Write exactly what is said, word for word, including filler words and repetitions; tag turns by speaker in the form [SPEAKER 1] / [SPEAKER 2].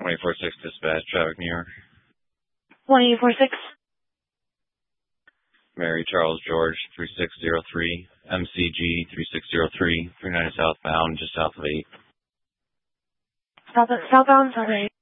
[SPEAKER 1] twenty-four six dispatch, traffic New York.
[SPEAKER 2] one eight four six.
[SPEAKER 1] Mary Charles George, three six zero three, M C G three six zero three, three nine southbound, just south of eight.
[SPEAKER 2] South, southbound, sorry.